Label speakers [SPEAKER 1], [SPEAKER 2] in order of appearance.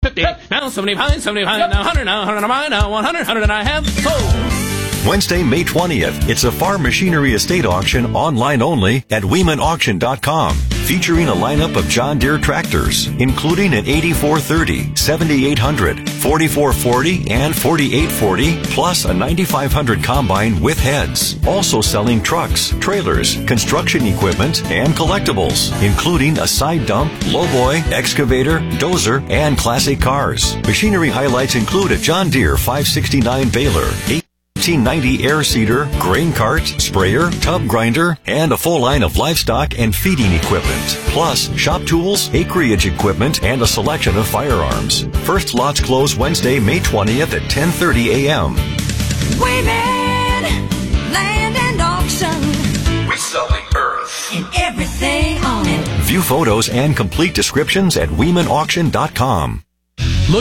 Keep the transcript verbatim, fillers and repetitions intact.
[SPEAKER 1] fifty, now seventy-five, seventy-five, now one hundred, now one hundred, now one hundred, one hundred, and I have sold.
[SPEAKER 2] Wednesday, May twentieth, it's a farm machinery estate auction online only at Weeman Auction dot com, featuring a lineup of John Deere tractors, including an eighty-four thirty, seventy-eight hundred, forty-four forty, and forty-eight forty, plus a ninety-five hundred combine with heads. Also selling trucks, trailers, construction equipment, and collectibles, including a side dump, lowboy, excavator, dozer, and classic cars. Machinery highlights include a John Deere five sixty-nine baler, eighteen ninety air seeder, grain cart, sprayer, tub grinder, and a full line of livestock and feeding equipment. Plus, shop tools, acreage equipment, and a selection of firearms. First lots close Wednesday, May twentieth at ten thirty a.m.
[SPEAKER 3] Weeman Land and Auction.
[SPEAKER 2] We sell the earth
[SPEAKER 3] and everything on it.
[SPEAKER 2] View photos and complete descriptions at Weeman Auction dot com.